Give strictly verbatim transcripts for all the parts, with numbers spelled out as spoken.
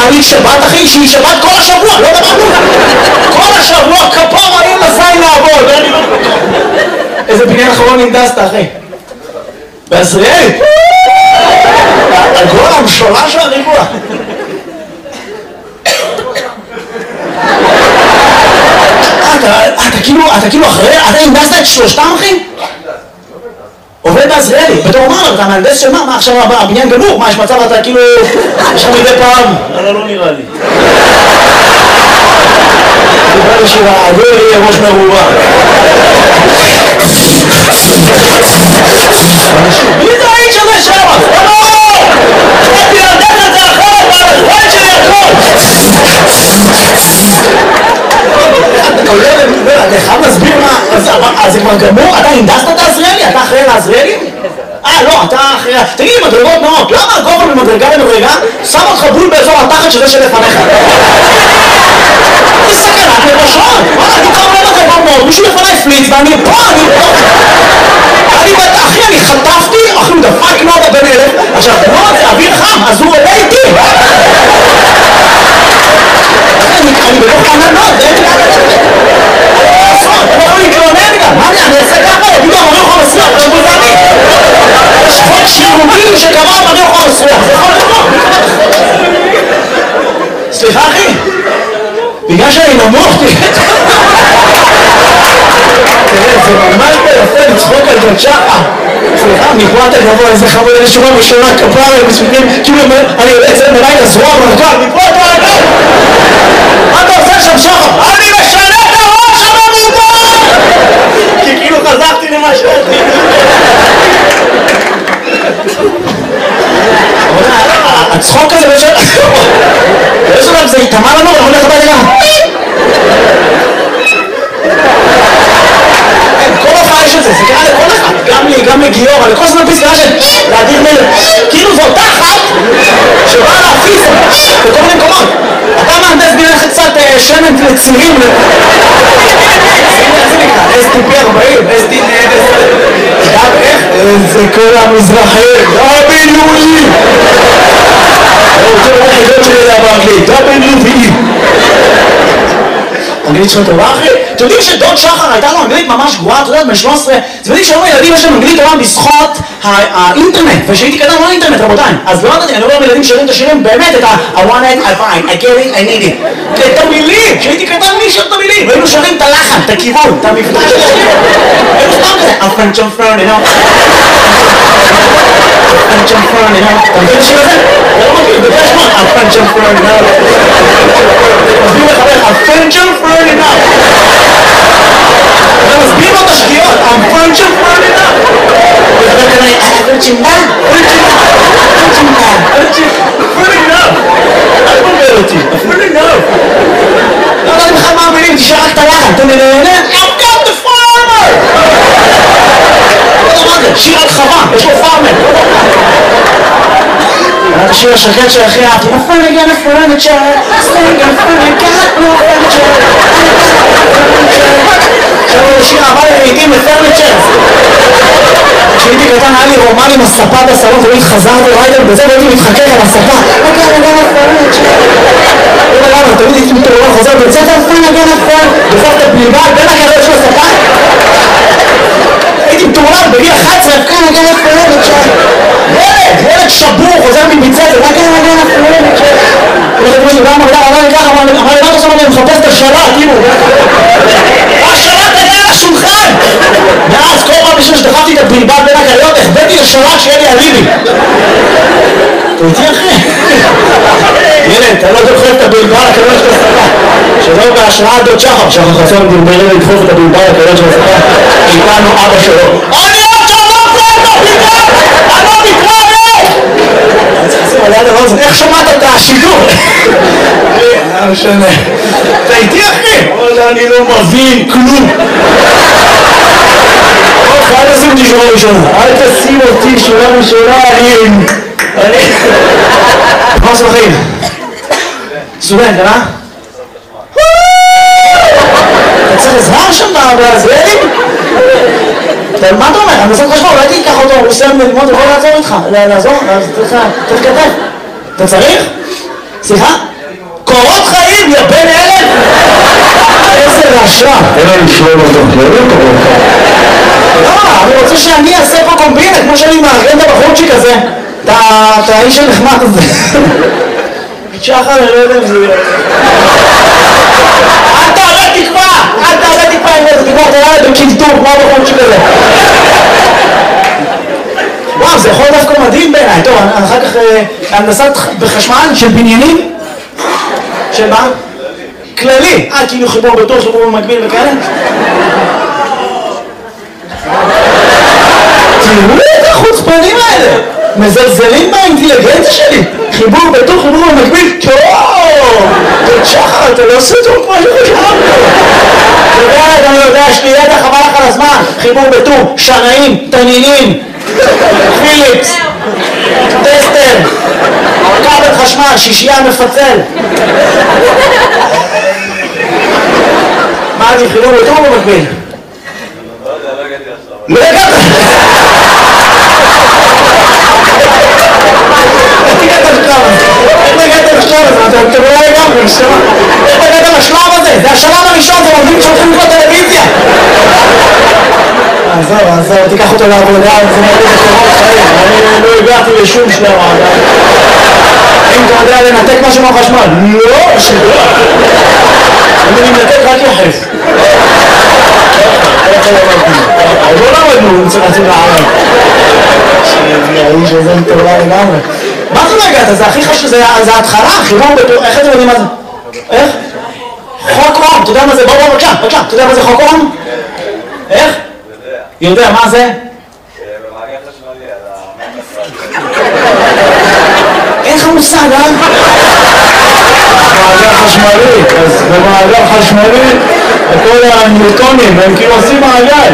מעלית שבת אחי, שהיא שבת כל השבוע, לא דבר כלום. כל השבוע כפרה, אין לזין לעבוד. איזה בניין אחרון ננדסת אחי? בעזריאלי? הגול המשולש של הריבוע. אתה כאילו, אתה כאילו אחרי, אתה הנדסת את שלושתם אחי? עובד בעזריאלי, בתור אומר, אתה מהנדס של מה? מה עכשיו הבניין גמור? מה יש מצב אתה כאילו, יש לך מדי פעם? לא, לא נראה לי. נראה לי שהגול יהיה ראש מרובה. מי זה האיש הזה שם? לא! באתי להנדס את זה אחרת, והזמן שלי הכל! אתה חייב להסביר מה, אז זה כבר גמור? אתה הנדסת את העזריאלי? אתה אחראי לעזריאלי? אה, לא, אתה אחראי... תגיד לי, מדרגות נאות, למה הגובה ממדרגה למדרגה שם אותך בול באזור התחת שזה שלפניך? זה סכנת נפשות! וואלה, אני קרוב למדרגות נאות, מישהו לפניי פליץ ואני פה, אני פה! אני בטח, אחי, אני חטפתי, אחי, הוא דפק נודה בן אלף, עכשיו, נוד זה אוויר חם, אז הוא עולה איתי! אני בתוך עננות, אין לי לעשות, אני יכול להתלונן גם, מה אני אעשה ככה? יגידו, אני יכול לסלוח, זה בוזני. יש חוק שירותי שקרה, אני יכול לסלוח, זה יכול לקרות. סליחה אחי, בגלל שאני נמוך, תראה, זה ממש ביפה לצחוק על ג'ון שחר. סליחה, מפה אתה גבוה, איזה חמוד, איזה שורה משונה, כפרה, הם מספיקים, כאילו אני יוצא את זה מלאי לזרוע מרכב, מפה אתה גבוה. מה אתה עושה שם שחר? אני משנה את הראש הממומן! כי כאילו חזרתי למה שאתי. הצחוק הזה בשביל... יש עליו, זה יתאמה לנו, אני הולך הביתה גם. כל הופעה יש את זה, זה קרה לכל אחד, גם לי, גם לגיורא, לכל זמן פיס קרה של להדיר מלך. כאילו זו אותה אחת שבאה להפיס בכל מיני מקומות. אתה מהנדס בינך קצת שמן לצירים. איך זה נקרא? אס טי פי ארבעים, אס טי פי... איך? זה כל המזרחים, דאבליו אי! אני רוצה לראות חידות שלי לדעת באנגלית, דאבליו אי! אנגלית שלך טובה אחי? אתם יודעים שדוד שחר הייתה לו אנגלית ממש גרועה, אתה יודעת, ב-שלוש עשרה, אתם יודעים שהיום הילדים יש להם אנגלית טובה בזכות האינטרנט, ושהייתי קטן לא אינטרנט רבותיי, אז לא יודעת, אני לא רואה ילדים שרים את השירים באמת את ה- I want it, I find, I get it, I need it, את המילים, שהייתי קטן מי שר את המילים, והיינו שרים את הלחן, את הכיוון, את המבטא של השיר, היינו סתם כזה, a French on front, you know, a French on front, you know, אתה מבין השיר הזה? אתה לא מכיר, בגלל שמות, a French on front, you know, מסביר לחבר, a French on front, you know, אתה מסביר לו את השגיאות, a French on front, you know, וחבר כזה, a French on front, French on front, French on front, אל תבלבל אותי, אפילו לא. לא יודעת בכלל מה המילים, תשאר רק את הלחן, אתה מנהנה? I've got the farmer! לא יודע מה זה, שיר על חווה, יש לו פארמר. את השיר השקט של הכי אהבתי. A fun again, a furniture, sing a fun again, no furniture. עכשיו שיר הבא לעיתים לפרניצ'ר. כשהייתי קטן היה לי רומן עם הספה בסלון, תמיד חזרתי ריידר בזה והייתי מתחכך על הספה. אגן, אגן, הפרניצ'ר. לא יודע למה, תמיד הייתי מתעורר חוזר בית ספר, פן, אגן, הפרניצ'ר. דופק את הבלבל בין הגדול של הספה. הייתי מתעורר בגיל אחת עשרה, אגן, אגן, הפרניצ'ר. ילד, ילד שבור, חוזר מבצעת, אגן, אגן, הפרניצ'ר. ילד מי, גם אמר לי ככה, אמר לי, מה אתה עושה? אני מחפש את השלט, כאילו. השלט היה על השולחן! ואז כל פעם בשביל שדחפתי את הבלבל בין הגליות, החבאתי לשלט שיהיה לי אליבי. אתה איתי אחי? ילד, אתה לא דוחף את הבלבל הקלות של הספה. שלא בהשראת דוד שחר, שחר חסון דלברים לדחוף את הבלבל הקלות של הספה. איתנו אבא שלו. אני עוד שלום פה את הבלבל! אני לא מתראה! אני צריך לשים עליה דבר הזה, איך שמעת את השידור? לא משנה. אתה איתי אחי? וואלה, אני לא מבין כלום. אל תשים אותי שורה ראשונה. אל תשים אותי שורה ראשונה, אני... אני... מה עושה בחיים? סטודנט, אה? אתה צריך עזרה שם בעזריאלים? מה אתה אומר? אני עושה חשבון, אולי תיקח אותו, הוא עושה ללמוד, הוא יכול לעזור איתך. לעזור? צריך כתב. אתה צריך? סליחה? קורות חיים, יא בן אלף! איזה רשע! אין לי לשלול אותו, לא קורות חיים. לא, אני רוצה שאני אעשה פה קומבינה, כמו שאני מארגן את הבחורצ'יק הזה, את האיש הנחמד הזה. שחר, אני לא יודע אם זה... אל תעלה תקווה! אל תעלה תקווה עם איזה תקווה, תראה לי בקינטור, כמו הבחורצ'יק הזה. וואו, זה יכול דווקא מדהים בעיניי. טוב, אחר כך הנדסת בחשמל של בניינים? של מה? כללי. אה, כאילו חיבור בטוח, חיבור במקביל וכאלה? תראו את החוצפנים האלה! מזלזלים באינטליגנציה שלי! חיבור בטוח, חיבור במקביל, טוב! שחר, אתה לא עושה טוב כמו שחשבנו! אתה יודע, אני יודע, יש לי ידע חבל לך על הזמן! חיבור בטוח, שנאים, תנינים, פיליפס, טסטר, כבל חשמל, שישייה מפצל. מה אני חיבור בטוח במקביל? לא הגעת! איך הגעת לשלב הזה? איך הגעת לשלב הזה? אתה לא לגמרי, נשמע. איך הגעת לשלב הזה? זה השלב הראשון, זה עובדים שהולכים לראות טלוויזיה. עזוב, עזוב, תיקח אותו לעבודה, זה מוריד את קורות חיים. אני לא הגעתי לשום שלב עדיין. אם אתה יודע לנתק משהו מהחשמל, לא, שגרה. אם אני מנתק רק יחס. עוד לא למדנו, אם צריכים לערב. האיש הזה מטורלל לגמרי. מה זה לא הגעת? זה הכי חשוב, זה ההתחלה, חיבור בטוח, איך אתם יודעים מה זה? איך? חוק אום, אתה יודע מה זה? בוא בוא בבקשה, בבקשה, אתה יודע מה זה חוק אום? איך? יודע, מה זה? במעגל חשמלי, על אין לך מושג, אה? מעגל חשמלי, אז במעגל חשמלי כל הניוטונים הם כאילו עושים מעגל.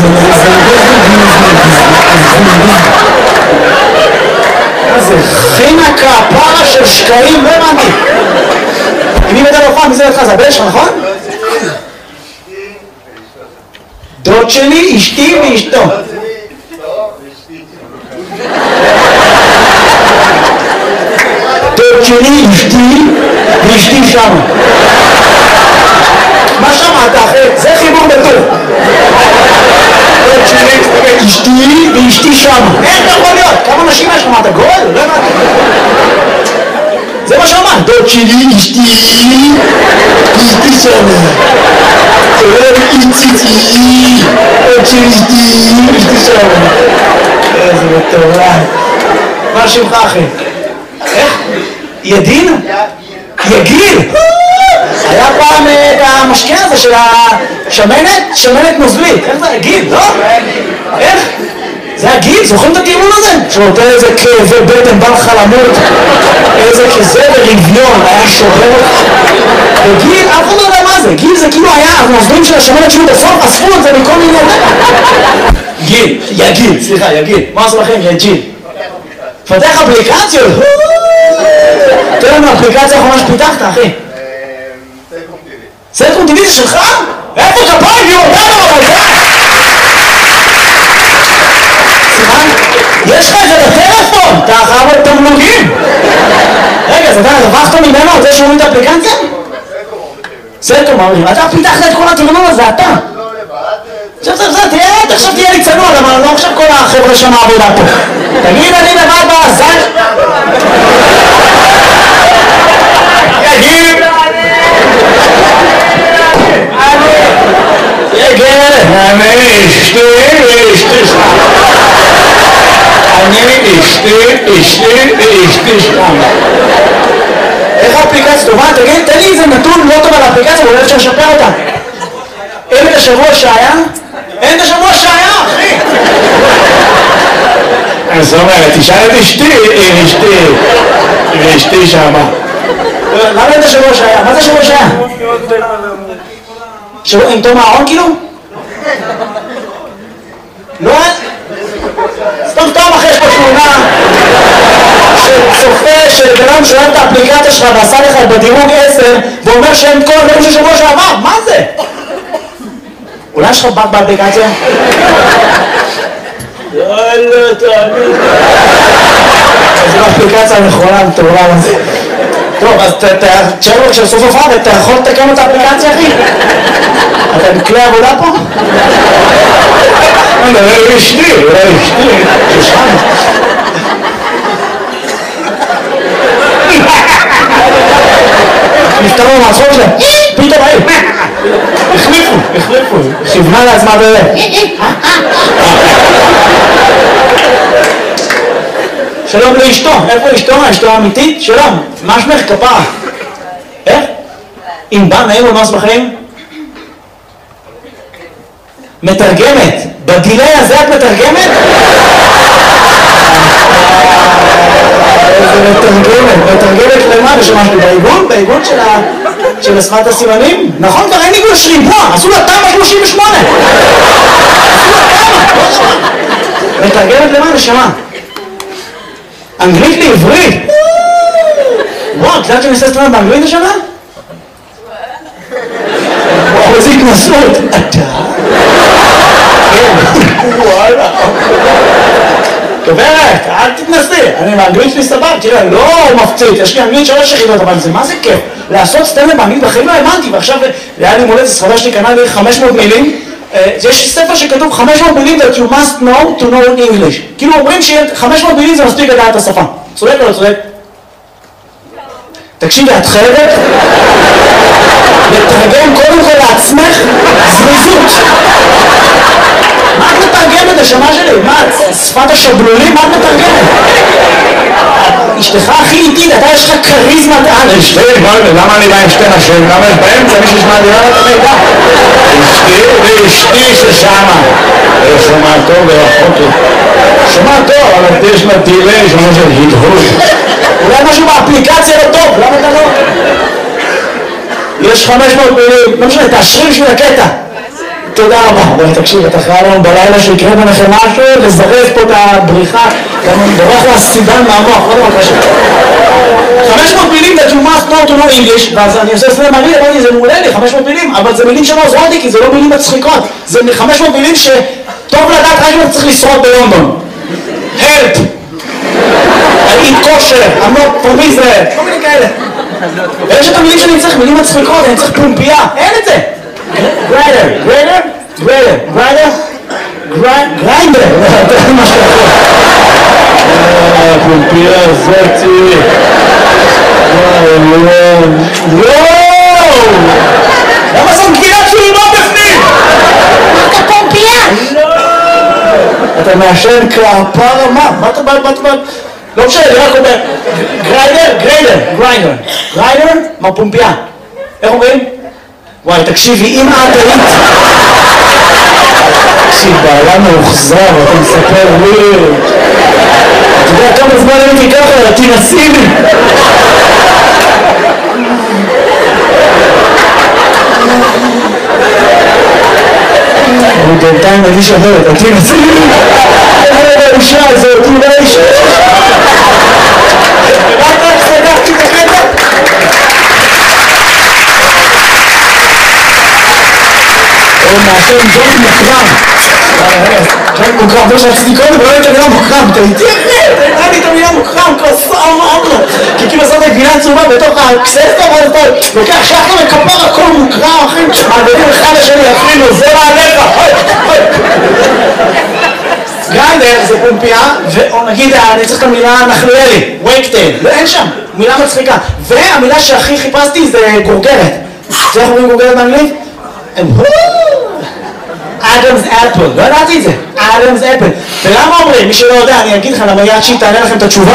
מה זה? חינה כפרה של שקעים, לא הבנתי. מי מדבר בפעם? מי זה לך? זה הבן שלך, נכון? דוד שלי, אשתי ואשתו. דוד שלי, אשתי ואשתי שמה. מה שמעת אחי? זה חיבור בטוב. דוד שלי, אשתי ואשתי שמה. איך אתה יכול להיות? כמה נשים יש לך? מה אתה גואל? לא הבנתי. זה מה שאמרת. דוד שלי, אשתי ואשתי שמה. איציצי, עוד שלישתי, אשתי שם. איזה מטורף. מה שמך אחי? איך? ידין? יגיל? היה פעם את המשקה הזה של השמנת, שמנת נוזלית. איך זה? יגיל, לא? איך? זה הגיל, זוכרים את הטיעון הזה? שנותן איזה כאבי בטן, בא לך למות, איזה כזה ורביון, היה שובר. וגיל, אף אחד לא יודע מה זה, גיל זה כאילו היה הנוזלים של השמנת שהוא בסוף, אספו את זה מכל מיני... גיל, יגיל, סליחה, יגיל, מה עושה לכם? יגיל. פתח אפליקציות? תראה לנו אפליקציה האחרונה שפיתחת, אחי. סלקום טיווי. סלקום טיווי זה שלך? איפה כפיים? היא אותנו, אבל זה... יש לך את זה בטלפון, אתה חייב את תמלוגים. רגע, אז אתה הרווחת ממנו על זה שהוא את האפליקציה? סלקום אומרים, אתה פיתחת את כל התרנון הזה, אתה. עכשיו, עכשיו, עכשיו, תראה, עכשיו תהיה לי צנוע, למה לא עכשיו כל החבר'ה שם העבודה פה. תגיד, אני לבד בעזר. יגיד. יגיד. אני אשתי ואשתי שם. אני אשתי, אשתי ואשתי שם. איך האפליקציה טובה? תגיד, תן לי איזה נתון לא טוב על האפליקציה, ואולי אפשר לשפר אותה. אין את השבוע שהיה? אין את השבוע שהיה, אחי! זאת אומרת, תשאל את אשתי, אשתי, ואשתי שמה. למה אין את השבוע שהיה? מה זה השבוע שהיה? עם תום הארון כאילו? לא אין? סתם סתם אחרי יש פה תמונה שצופה של בנם שואל את האפליקציה שלך ועשה לך בדירוג עשר ואומר שאין כל הדברים של שבוע שעבר, מה זה? אולי יש לך בת באפליקציה? יאללה, תאמין. זו האפליקציה הנכונה, מטורלל הזה. טוב, אז תשאר לו כשסוף הופעה ואתה יכול לתקן את האפליקציה, אחי? אתה בכלי עבודה פה? אולי אשתי, אולי אשתי, שושן. נפתר לו מהצחוק שלהם, פתאום היו, החליפו, החליפו, כיוונה לעצמה באמת. שלום לאשתו, איפה אשתו? אשתו האמיתית? שלום, מה שמך כפרה? איך? אם בא נעים או נוס בחיים? מתרגמת, בדילי הזה את מתרגמת? איזה מתרגמת, מתרגמת למה? לשמשתי בעיגון? בעיגון של השפת הסימנים? נכון, כבר אין עיגון שריבוע, עשו לה תמ"א שלושים ושמונה. עשו לה תמ"א, לא שמע. מתרגמת למה? נשמה. אנגלית לעברית? וואו, את יודעת שאני עושה סטרנד באנגלית השנה? וואו, איזה התנסות. אתה? וואלה. גברת, אל תתנסי, אני באנגלית שלי סבב, תראה, לא מפציץ, יש לי אנגלית שלוש יחידות, אבל זה מה זה כיף? לעשות סטנדאפ באנגלית בחיים לא האמנתי, ועכשיו היה לי מולדת ספרדה שלי קנה לי חמש מאות מילים, יש ספר שכתוב חמש מאות מילים that you must know to know English, כאילו אומרים ש-חמש מאות מילים זה מספיק לדעת את השפה, צודק או לא צודק? תקשיבי, את חייבת לתרגם קודם כל לעצמך זריזות. מה את מתרגמת השמה שלי? מה, שפת השבלולים? מה את מתרגמת? אשתך הכי איטית, אתה יש לך כריזמת על. אשתי, למה אני בא עם שתי נשים? למה יש באמצע מישהו שמעדירה את המידע? אשתי ואשתי ששמה. שומע טוב ורחוק לי. שומע טוב, אבל יש לה דילי, שומע של הדהוד. אולי משהו באפליקציה לא טוב, למה אתה לא? יש חמש מאות מילים, לא משנה, תאשרי בשביל הקטע. תודה רבה. בואי תקשיב, אתה חייב לנו בלילה שיקרה ביניכם משהו, לזרז פה את הבריחה, גם בורח לו הסידן מהמוח, לא דבר קשה. חמש מאות מילים that you must know to know English, ואז אני עושה סלם מעניין, אמרתי, זה מעולה לי, חמש מאות מילים, אבל זה מילים שלא עוזרות לי, כי זה לא מילים מצחיקות. זה חמש מאות מילים שטוב לדעת רק אם אתה צריך לשרוד בלונדון. help! I eat kosher, I'm not from Israel, כל מיני כאלה. ויש את המילים שאני צריך, מילים מצחיקות, אני צריך פומפייה, אין את זה. גריידר, גריידר, גריידר, גריידר, גריינדר, זה מה שאתה יכול. פומפייה זאתי. וואו, וואו, וואו! למה זו גבינת שלי לא בפנים? אתה פומפייה? לא! אתה מעשן כפרה מה? מה אתה בא, מה אתה בא? לא משנה, אני רק אומר, גריידר, גריידר, גריינדר, גריידר, מה פומפייה? איך אומרים? וואי, תקשיבי, אם את היית... תקשיב, בעלה מאוחזר, אתה מספר לי... אתה יודע כמה זמן הייתי ככה, תנסי לי! אני בינתיים מגיש אחרת, תנסי לי! איזה האישה הזאת, אולי האישה... רק רק סגרתי בקטע? הוא מעשן ג'ון מוקרם. ג'ון מוקרם, זה שרציתי קודם, ולא הייתה מילה מוקרם. אתה איתי אחרי, אתה הייתה לי את המילה מוקרם, כוסה אמרנו. כי כאילו עשת את גבינה צהובה בתוך הקססטה, ואז אתה לוקח שחר וכפר הכל מוקרם, אחי. מעבירים אחד לשני, אפילו, זה מעליך. גריינדר זה פומפייה, או נגיד, אני צריך את המילה נחליאלי, וייקטייל, לא אין שם, מילה מצחיקה. והמילה שהכי חיפשתי זה גורגרת. זה איך אומרים גורגרת באנגלית? אדמס אפל, לא ידעתי את זה, אדמס אפל. ולמה אומרים? מי שלא יודע, אני אגיד לך, למה יד שהיא תענה לכם את התשובה?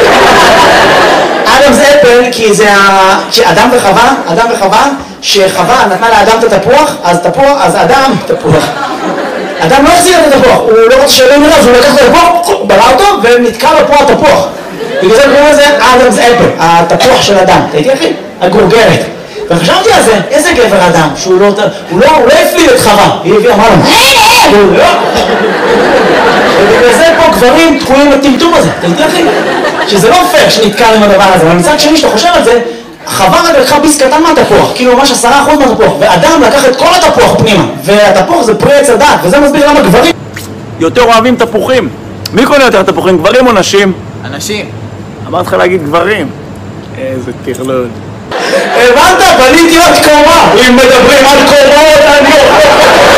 אדמס אפל, כי זה אדם וחווה, אדם וחווה, שחווה נתנה לאדם את התפוח, אז תפוח, אז אדם, תפוח. אדם לא החזיר את התפוח, הוא לא רוצה שאלה מראה, אז הוא לקח את התפוח, ברא אותו, ונתקע לו פה התפוח. בגלל זה קוראים לזה אדמס אפל, התפוח של אדם. אתה איתי אחי? הגורגרת. וחשבתי על זה, איזה גבר אדם, שהוא לא, הוא לא, הוא לא הפליל את חווה, היא הביאה, אמרה לו, הוא לא, ובגלל זה פה גברים תקועים לטמטום הזה, אתה איתי אחי? שזה לא פייר שנתקע עם הדבר הזה, אבל מצד שני שאתה חושב על זה, חווה רק לקחה ביס קטן מהתפוח, כאילו ממש עשרה אחוז מהתפוח, ואדם לקח את כל התפוח פנימה, והתפוח זה פרי עץ הדעת, וזה מסביר למה גברים יותר אוהבים תפוחים. מי קונה יותר תפוחים, גברים או נשים? אנשים. אמרתי לך להגיד גברים. איזה תכלון. הבנת? בניתי עוד קומה. אם מדברים על קומות, אני...